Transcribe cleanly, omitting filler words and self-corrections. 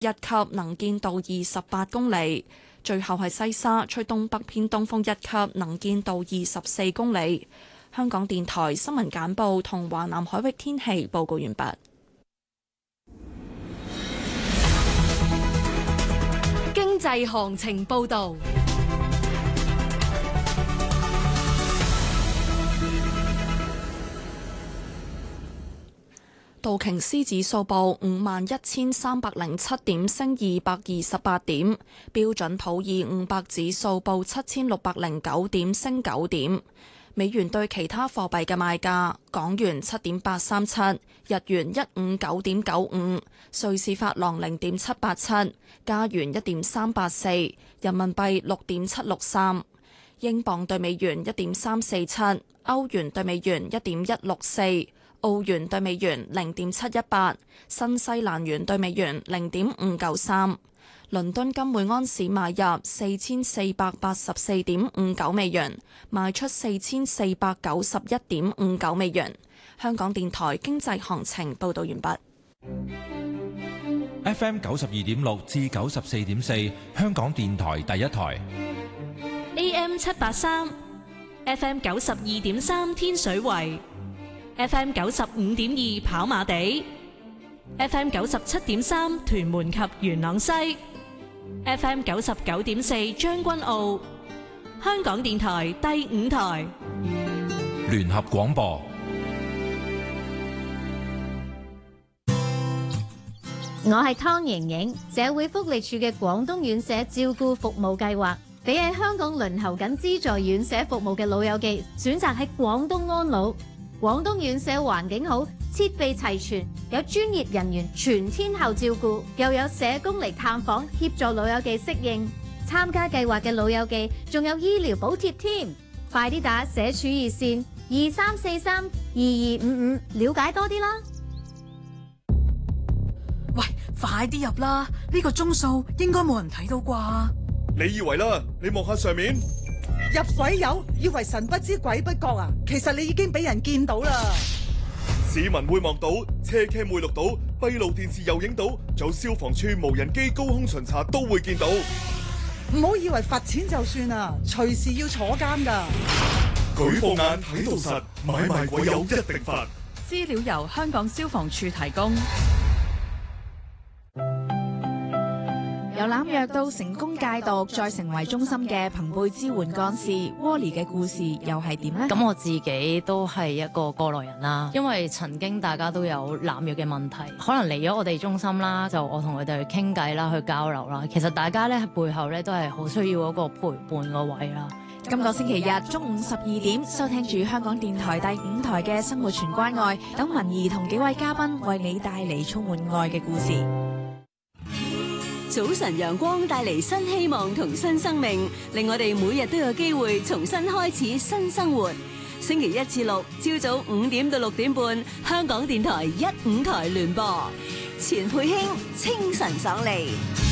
1級，能見度28公里。最後係西沙，吹東北偏東風1級，能見度24公里。香港電台新聞簡報同華南海域天氣報告完畢。 經濟行情報導。 道瓊斯指數報51,307點，升228點；標準普爾500指數報7,609點，升9點。美元對其他貨幣嘅賣價：港元7.837，日元159.95，瑞士法郎0.787，加元1.384，人民幣6.763，英鎊對美元1.347，歐元對美元1.164。澳元對美元0.718，新西蘭元對美元0.593。倫敦金每安士買入4484.59美元，賣出4491.59美元。香港電台經濟行情報道完畢。 FM 92.6至94.4，香港電台第一台。 AM 783 ，FM 92.3天水圍。FM 95.2跑馬地 ，FM 97.3屯門及元朗西 ，FM 99.4將軍澳，香港電台第5台聯合廣播。 我係湯瑩瑩，社會福利署嘅廣東院舍照顧服務計劃，俾喺香港輪候緊資助院舍服務嘅老友記選擇喺廣東安老。廣東院舍環境好，設備齊全，有專業人員全天候照顧，又有社工嚟探訪協助老友記適應。參加計劃嘅老友記仲有醫療補貼添，快啲打社署熱線23432255了解多啲啦。 喂，快啲入啦！呢個鐘數應該冇人睇到啩？ 你以為啦？你望下上面。 入水友以為神不知鬼不覺啊，其實你已經俾人見到啦。 市民會望到，車 cam 會錄到，閉路電視又影到，仲有消防處無人機高空巡查都會見到。 唔好以為罰錢就算啊，隨時要坐監噶。 舉報眼睇到實，買賣鬼友一定罰。 資料由香港消防處提供。 由濫藥到成功戒毒，再成為中心嘅朋輩支援幹事 Wally 嘅故事又係點呢？ 咁我自己都係一個過來人啦，因為曾經大家都有濫藥嘅問題，可能嚟咗我哋中心啦，就我同佢哋去傾偈啦，去交流啦。其實大家咧背後咧都係好需要嗰個陪伴個位啦。 今個星期日中午12點，收聽住香港電台第5台嘅生活全關愛，等文儀同幾位嘉賓為你帶嚟充滿愛嘅故事。 早晨陽光帶嚟新希望同新生命，令我哋每日都有機會重新開始新生活。星期1至6朝早5點到6點半，香港電台1、5台聯播，錢佩卿清晨爽利。